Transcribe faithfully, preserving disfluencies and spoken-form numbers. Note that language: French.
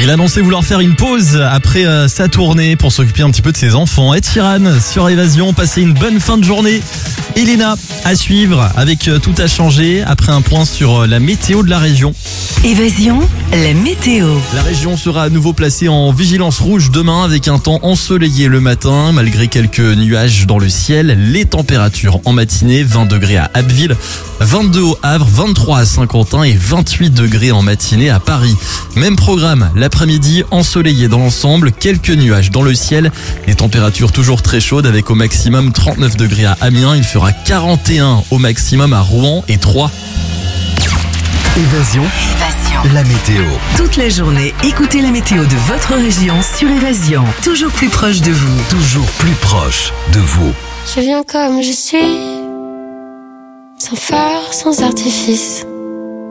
Il a annoncé vouloir faire une pause après euh, sa tournée pour s'occuper un petit peu de ses enfants. Ed Sheeran sur Évasion, passez une bonne fin de journée. Elena à suivre avec euh, Tout a changé après un point sur euh, la météo de la région. Évasion, la météo. La région sera à nouveau placée en vigilance rouge demain avec un temps ensoleillé le matin. Malgré quelques nuages dans le ciel, les températures en matinée, vingt degrés à Abbeville, vingt-deux au Havre, vingt-trois à Saint-Quentin et vingt-huit degrés en matinée à Paris. Même programme, l'après-midi ensoleillé dans l'ensemble, quelques nuages dans le ciel. Les températures toujours très chaudes avec au maximum trente-neuf degrés à Amiens. Il fera quarante et un au maximum à Rouen et Troyes. Évasion, Évasion. la météo. Toute la journée, écoutez la météo de votre région sur Évasion. Toujours plus proche de vous. Toujours plus proche de vous. Je viens comme je suis, sans phare, sans artifice.